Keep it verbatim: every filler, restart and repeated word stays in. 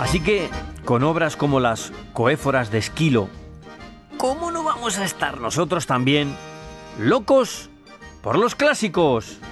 Así que, con obras como las Coéforas de Esquilo, ¿cómo no vamos a estar nosotros también locos por los clásicos?